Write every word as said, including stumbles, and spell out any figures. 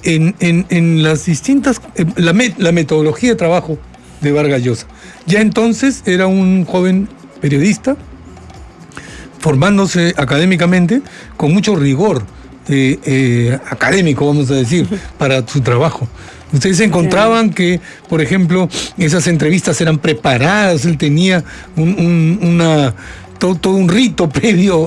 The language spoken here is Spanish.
en, en, en las distintas, la, met, la metodología de trabajo de Vargas Llosa. Ya entonces era un joven periodista, formándose académicamente con mucho rigor eh, eh, académico, vamos a decir, para su trabajo. Ustedes encontraban que, por ejemplo, esas entrevistas eran preparadas, él tenía un, un, una, todo, todo un rito previo